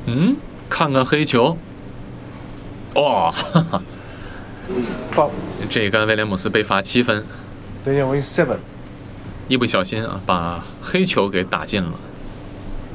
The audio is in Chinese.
嗯，看看黑球。哇、哈哈， Foul. 这个威廉姆斯被罚7分， Daniel Wayne 7. 一不小心啊，把黑球给打进了。